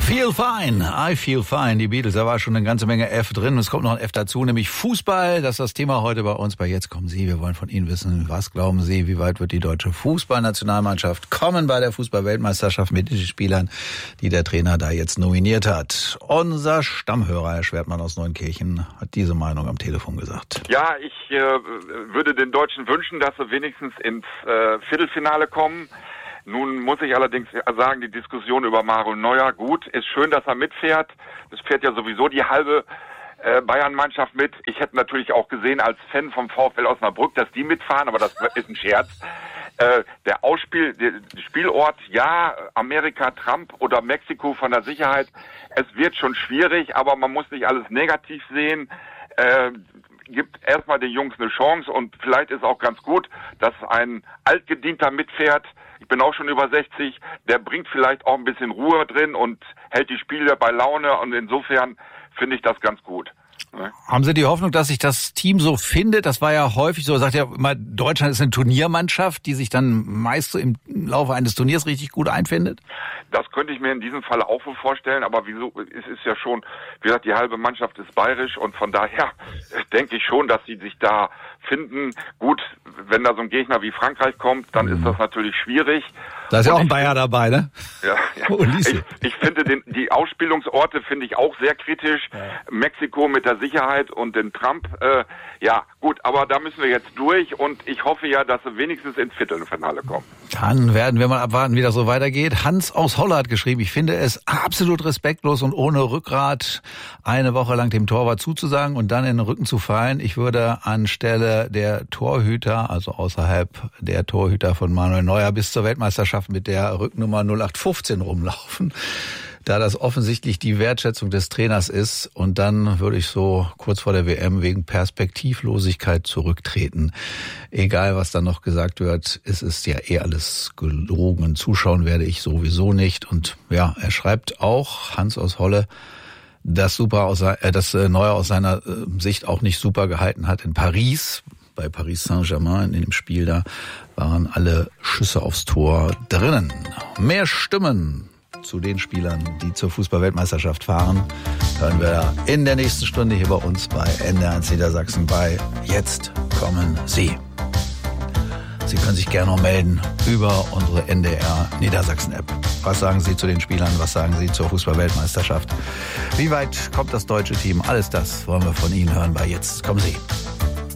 Feel fine, I feel fine. Die Beatles, da war schon eine ganze Menge F drin. Und es kommt noch ein F dazu, nämlich Fußball. Das ist das Thema heute bei uns bei Jetzt kommen Sie. Wir wollen von Ihnen wissen, was glauben Sie, wie weit wird die deutsche Fußballnationalmannschaft kommen bei der Fußball-Weltmeisterschaft mit den Spielern, die der Trainer da jetzt nominiert hat. Unser Stammhörer, Herr Schwertmann aus Neunkirchen, hat diese Meinung am Telefon gesagt. Ja, ich würde den Deutschen wünschen, dass sie wenigstens ins Viertelfinale kommen. Nun muss ich allerdings sagen, die Diskussion über Mario Neuer, gut, ist schön, dass er mitfährt. Es fährt ja sowieso die halbe Bayern-Mannschaft mit. Ich hätte natürlich auch gesehen als Fan vom VfL Osnabrück, dass die mitfahren, aber das ist ein Scherz. Der Spielort, ja, Amerika, Trump oder Mexiko von der Sicherheit. Es wird schon schwierig, aber man muss nicht alles negativ sehen. Gibt erstmal den Jungs eine Chance und vielleicht ist auch ganz gut, dass ein Altgedienter mitfährt. Ich bin auch schon über 60. Der bringt vielleicht auch ein bisschen Ruhe drin und hält die Spieler bei Laune und insofern finde ich das ganz gut. Haben Sie die Hoffnung, dass sich das Team so findet? Das war ja häufig so, sagt ja immer, Deutschland ist eine Turniermannschaft, die sich dann meist so im Laufe eines Turniers richtig gut einfindet? Das könnte ich mir in diesem Fall auch wohl vorstellen, aber wieso? Es ist ja schon, wie gesagt, die halbe Mannschaft ist bayerisch und von daher denke ich schon, dass sie sich da finden. Gut, wenn da so ein Gegner wie Frankreich kommt, dann ist das natürlich schwierig. Da ist ja auch ein Bayer dabei, ne? Ja. Ich finde die Ausspielungsorte finde ich auch sehr kritisch. Ja. Mexiko mit der Sicherheit und den Trump, ja gut, aber da müssen wir jetzt durch und ich hoffe ja, dass wir wenigstens ins Viertelfinale kommen. Dann werden wir mal abwarten, wie das so weitergeht. Hans aus Holle hat geschrieben, ich finde es absolut respektlos und ohne Rückgrat, eine Woche lang dem Torwart zuzusagen und dann in den Rücken zu fallen. Ich würde anstelle der Torhüter, also außerhalb der Torhüter von Manuel Neuer bis zur Weltmeisterschaft mit der Rücknummer 0815 rumlaufen, da das offensichtlich die Wertschätzung des Trainers ist. Und dann würde ich so kurz vor der WM wegen Perspektivlosigkeit zurücktreten. Egal, was dann noch gesagt wird, es ist ja eh alles gelogen. Zuschauen werde ich sowieso nicht. Und ja, er schreibt auch, Hans aus Holle, dass Neuer aus seiner Sicht auch nicht super gehalten hat in Paris. Bei Paris Saint-Germain in dem Spiel, da waren alle Schüsse aufs Tor drinnen. Mehr Stimmen zu den Spielern, die zur Fußball-Weltmeisterschaft fahren, hören wir in der nächsten Stunde hier bei uns bei NDR1 Niedersachsen bei Jetzt kommen Sie. Sie können sich gerne noch melden über unsere NDR Niedersachsen-App. Was sagen Sie zu den Spielern? Was sagen Sie zur Fußball-Weltmeisterschaft? Wie weit kommt das deutsche Team? Alles das wollen wir von Ihnen hören bei Jetzt kommen Sie.